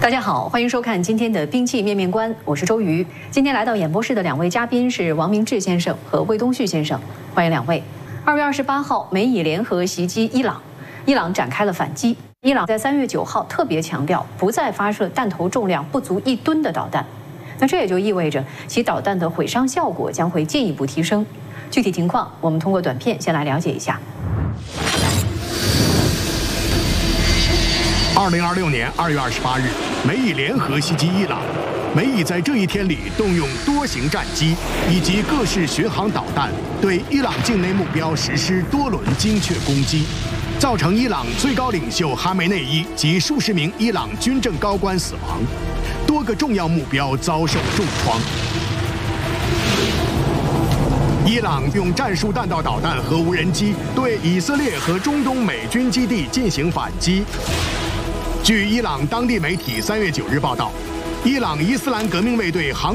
大家好，欢迎收看今天的兵器面面观，我是周瑜。今天来到演播室的两位嘉宾是王明志先生和魏东旭先生，欢迎两位。2月28号，美以联合袭击伊朗，伊朗展开了反击。伊朗在3月9号特别强调，不再发射弹头重量不足1吨的导弹。那这也就意味着其导弹的毁伤效果将会进一步提升。具体情况，我们通过短片先来了解一下。 2026年2月28日，美以联合袭击伊朗。美以在这一天里动用多型战机以及各式巡航导弹，对伊朗境内目标实施多轮精确攻击，造成伊朗最高领袖哈梅内伊及数十名伊朗军政高官死亡，多个重要目标遭受重创。伊朗用战术弹道导弹和无人机对以色列和中东美军基地进行反击。据伊朗当地媒体3月9日报道，伊朗伊斯兰革命卫队航